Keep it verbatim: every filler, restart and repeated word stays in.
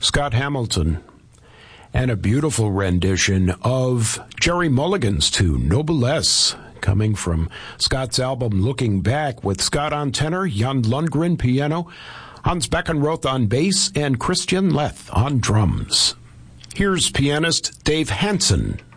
Scott Hamilton, and a beautiful rendition of Jerry Mulligan's tune, Noblesse, coming from Scott's album Looking Back, with Scott on tenor, Jan Lundgren piano, Hans Beckenroth on bass, and Christian Leth on drums. Here's pianist Dave Hansen.